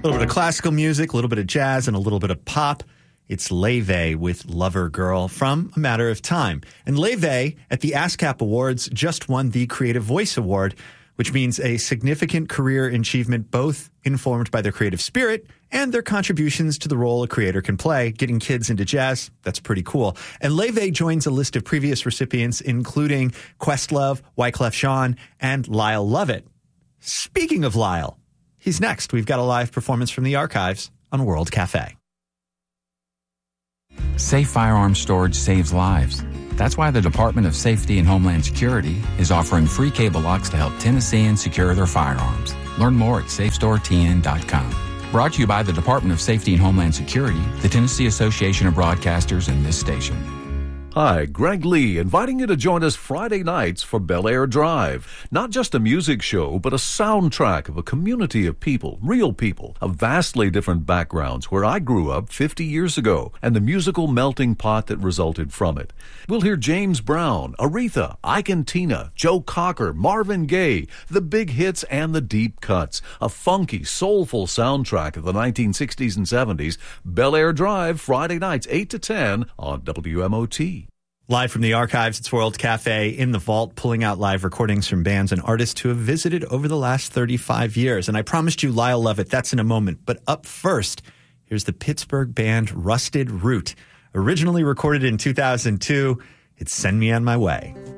little bit of classical music, a little bit of jazz, and a little bit of pop. It's Leve with Lover Girl from A Matter of Time. And Leve at the ASCAP Awards just won the Creative Voice Award, which means a significant career achievement both informed by their creative spirit and their contributions to the role a creator can play. Getting kids into jazz, that's pretty cool. And Leve joins a list of previous recipients, including Questlove, Wyclef Jean, and Lyle Lovett. Speaking of Lyle, he's next. We've got a live performance from the archives on World Cafe. Safe firearms storage saves lives. That's why the Department of Safety and Homeland Security is offering free cable locks to help Tennesseans secure their firearms. Learn more at safestoretn.com. Brought to you by the Department of Safety and Homeland Security, the Tennessee Association of Broadcasters, and this station. Hi, Greg Lee, inviting you to join us Friday nights for Bel Air Drive. Not just a music show, but a soundtrack of a community of people, real people, of vastly different backgrounds where I grew up 50 years ago, and the musical melting pot that resulted from it. We'll hear James Brown, Aretha, Ike and Tina, Joe Cocker, Marvin Gaye, the big hits and the deep cuts. A funky, soulful soundtrack of the 1960s and 70s. Bel Air Drive, Friday nights, 8 to 10 on WMOT. Live from the archives, it's World Cafe in the vault, pulling out live recordings from bands and artists who have visited over the last 35 years. And I promised you Lyle Lovett, that's in a moment. But up first, here's the Pittsburgh band Rusted Root. Originally recorded in 2002, it's Send Me On My Way.